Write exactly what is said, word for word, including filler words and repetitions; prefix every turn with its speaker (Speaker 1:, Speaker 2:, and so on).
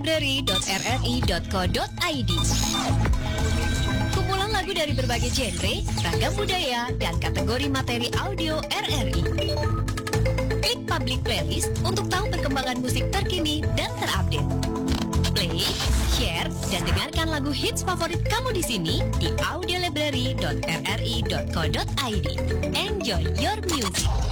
Speaker 1: library dot r r i dot co dot i d. Kumpulan lagu dari berbagai genre, ragam budaya, dan kategori materi audio R R I. Klik Public Playlist untuk tahu perkembangan musik terkini dan terupdate. Play, share, dan dengarkan lagu hits favorit kamu di sini di audio library dot r r i dot co dot i d. Enjoy your music.